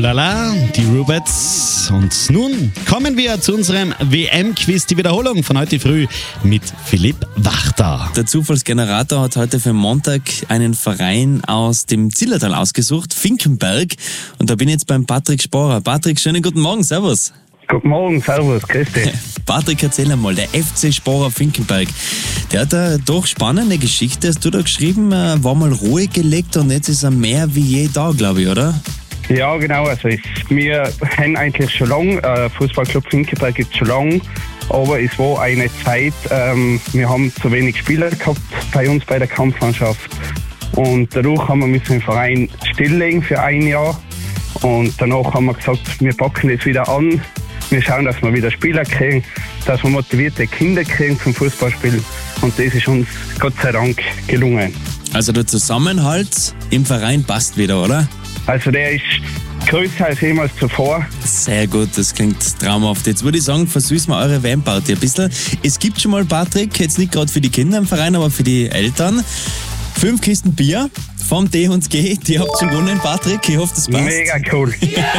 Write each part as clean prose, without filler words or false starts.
Tralala, die Rubettes. Und nun kommen wir zu unserem WM-Quiz, die Wiederholung von heute früh mit Philipp Wachter. Der Zufallsgenerator hat heute für Montag einen Verein aus dem Zillertal ausgesucht, Finkenberg. Und da bin ich jetzt beim Patrick Sporer. Patrick, schönen guten Morgen, servus. Guten Morgen, servus, grüß dich. Patrick, erzähl einmal, der FC Sporer Finkenberg, der hat eine doch spannende Geschichte, hast du da geschrieben, war mal ruhig gelegt und jetzt ist er mehr wie je da, glaube ich, oder? Ja, genau, also wir haben eigentlich schon lange, Fußballclub Finkenberg gibt es schon lange, aber es war eine Zeit, wir haben zu wenig Spieler gehabt bei uns bei der Kampfmannschaft und dadurch haben wir den Verein stilllegen für ein Jahr und danach haben wir gesagt, wir packen es wieder an. Wir schauen, dass wir wieder Spieler kriegen, dass wir motivierte Kinder kriegen zum Fußballspielen. Und das ist uns Gott sei Dank gelungen. Also der Zusammenhalt im Verein passt wieder, oder? Also der ist größer als jemals zuvor. Sehr gut, das klingt traumhaft. Jetzt würde ich sagen, versüßen wir eure WM-Party ein bisschen. Es gibt schon mal, Patrick, jetzt nicht gerade für die Kinder im Verein, aber für die Eltern, 5 Kisten Bier vom D&G. Die habt schon gewonnen, Patrick. Ich hoffe, das passt. Mega cool.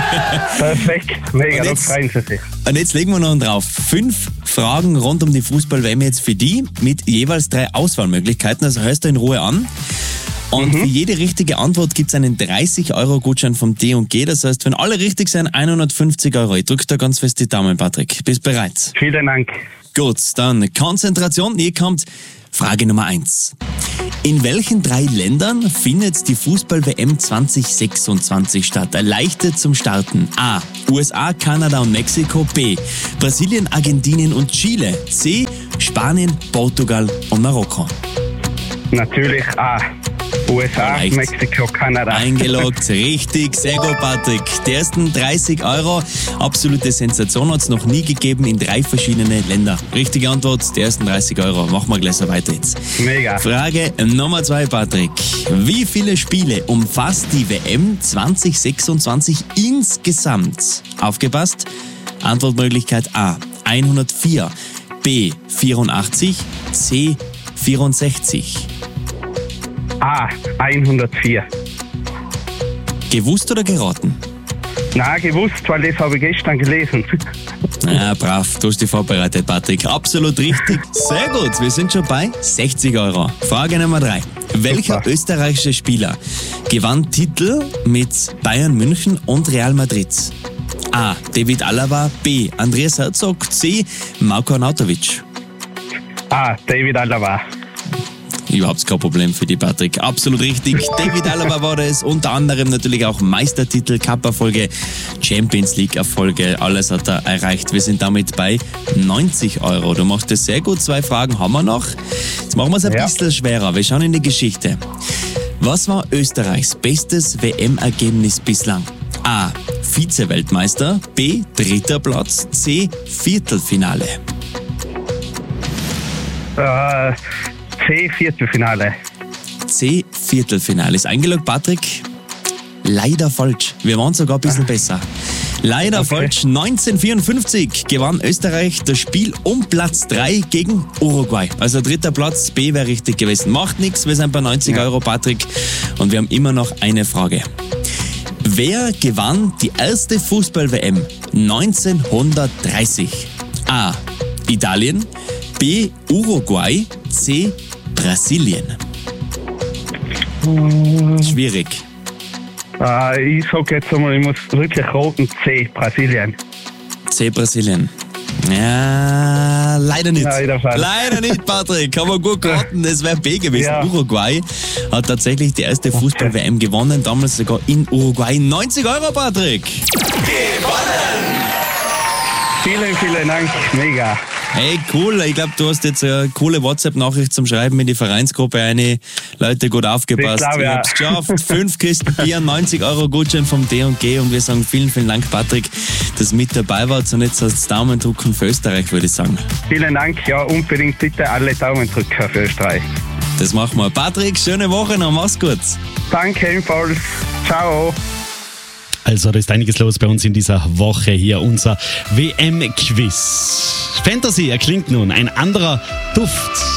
Perfekt. Mega, da freuen sie sich. Und jetzt legen wir noch drauf. 5 Fragen rund um die Fußball-WM jetzt für die mit jeweils 3 Auswahlmöglichkeiten. Also hörst du in Ruhe an. Und für jede richtige Antwort gibt es einen 30-Euro-Gutschein vom D&G. Das heißt, wenn alle richtig sind, 150 Euro. Ich drücke da ganz fest die Daumen, Patrick. Bist bereit? Vielen Dank. Gut, dann Konzentration. Hier kommt Frage Nummer 1. In welchen 3 Ländern findet die Fußball-WM 2026 statt? Erleichtert zum Starten. A. USA, Kanada und Mexiko. B. Brasilien, Argentinien und Chile. C. Spanien, Portugal und Marokko. Natürlich A. USA, Leicht. Mexiko, Kanada. Eingeloggt, richtig, sehr gut, Patrick. Die ersten 30 Euro, absolute Sensation, hat es noch nie gegeben in 3 verschiedene Länder. Richtige Antwort, die ersten 30 Euro. Machen wir gleich so weiter jetzt. Mega. Frage Nummer 2, Patrick. Wie viele Spiele umfasst die WM 2026 insgesamt? Aufgepasst? Antwortmöglichkeit A, 104, B, 84, C, 64. A. 104. Gewusst oder geraten? Nein, gewusst, weil das habe ich gestern gelesen. Ja, brav, du hast dich vorbereitet, Patrick. Absolut richtig. Sehr gut, wir sind schon bei 60 Euro. Frage Nummer 3. Welcher Super. österreichische Spieler gewann Titel mit Bayern München und Real Madrid? A. David Alaba, B. Andreas Herzog, C. Marko Arnautovic. A. David Alaba. Überhaupt kein Problem für die, Patrick. Absolut richtig. David Alaba war das. Unter anderem natürlich auch Meistertitel, Cup-Erfolge, Champions League-Erfolge. Alles hat er erreicht. Wir sind damit bei 90 Euro. Du machst das sehr gut. 2 Fragen haben wir noch. Jetzt machen wir es ein bisschen schwerer. Wir schauen in die Geschichte. Was war Österreichs bestes WM-Ergebnis bislang? A. Vize-Weltmeister. B. 3. Platz. C. Viertelfinale. C. Viertelfinale. C. Viertelfinale. Ist eingeloggt, Patrick? Leider falsch. Wir waren sogar ein bisschen besser. Leider falsch. 1954 gewann Österreich das Spiel um Platz 3 gegen Uruguay. Also 3. Platz, B wäre richtig gewesen. Macht nichts, wir sind bei 90 Euro, Patrick. Und wir haben immer noch eine Frage. Wer gewann die erste Fußball-WM 1930? A. Italien, B. Uruguay, C. Brasilien. Schwierig. Ich sage jetzt einmal, ich muss wirklich raten, C. Brasilien. C. Brasilien. Ja, leider nicht. Leider falsch. Leider nicht, Patrick. Haben wir gut geraten. Es wäre B gewesen. Ja. Uruguay hat tatsächlich die erste Fußball-WM gewonnen. Damals sogar in Uruguay. 90 Euro, Patrick. Vielen, vielen Dank. Mega. Hey, cool. Ich glaube, du hast jetzt eine coole WhatsApp-Nachricht zum Schreiben in die Vereinsgruppe eine. Leute, gut aufgepasst. Ich glaub, Ihr habt's geschafft. 5 Kisten Bier, 90 Euro Gutschein vom D&G und wir sagen vielen, vielen Dank, Patrick, dass du mit dabei warst und jetzt hast du Daumen drücken für Österreich, würde ich sagen. Vielen Dank. Ja, unbedingt bitte alle Daumen drücken für Österreich. Das machen wir. Patrick, schöne Woche noch. Mach's gut. Danke ebenfalls. Ciao. Also da ist einiges los bei uns in dieser Woche hier, unser WM-Quiz. Fantasy erklingt nun ein anderer Duft.